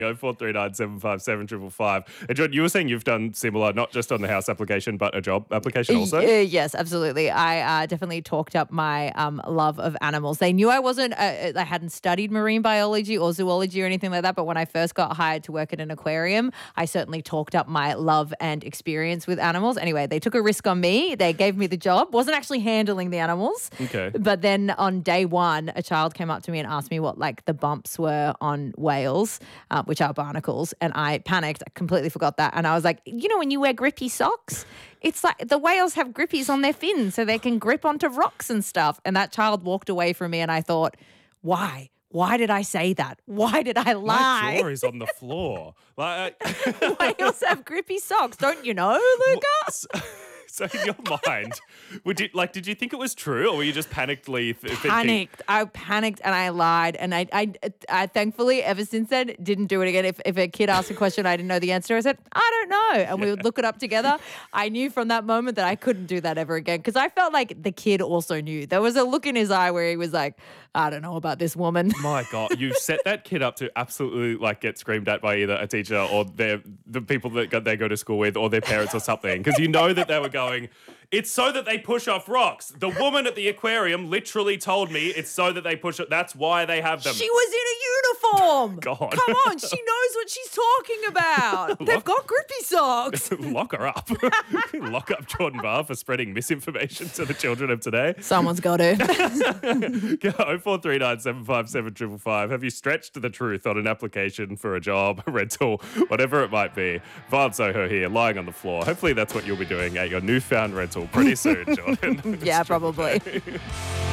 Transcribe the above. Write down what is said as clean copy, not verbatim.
0439 757 555. And John, you were saying you've done similar, not just on the house application, but a job application also? Yes, absolutely. I definitely talked up my love of animals. They knew I hadn't studied marine biology or zoology or anything like that, but when I first got hired to work at an aquarium, I certainly talked up my love and experience with animals. Anyway, they took a risk on me. They gave me the job. Wasn't actually handling the animals. Okay. But then on day one, a child came up to me and asked me what like the bumps were on whales, which are barnacles. And I panicked. I completely forgot that. And I was like, when you wear grippy socks, it's like the whales have grippies on their fins so they can grip onto rocks and stuff. And that child walked away from me and I thought, why? Why did I say that? Why did I lie? My jaw is on the floor. Whales have grippy socks, don't you know, Lucas? So in your mind, did you think it was true, or were you just panicked? Panicked. I panicked and I lied, and I thankfully ever since then didn't do it again. If a kid asked a question I didn't know the answer, I said I don't know, and we would look it up together. I knew from that moment that I couldn't do that ever again because I felt like the kid also knew. There was a look in his eye where he was like, I don't know about this woman. My God, you've set that kid up to absolutely get screamed at by either a teacher or the people that they go to school with or their parents or something, because you know that they were going, it's so that they push off rocks. The woman at the aquarium literally told me it's so that they push it. That's why they have them. She was in a uniform. God. Come on, she knows what she's talking about. They've got grippy socks. Lock her up. Lock up Jordan Barr for spreading misinformation to the children of today. Someone's got to. 0439 757 555. Have you stretched the truth on an application for a job, a rental, whatever it might be? Vard Soho here, lying on the floor. Hopefully that's what you'll be doing at your newfound rental pretty soon, Jordan. Yeah, probably.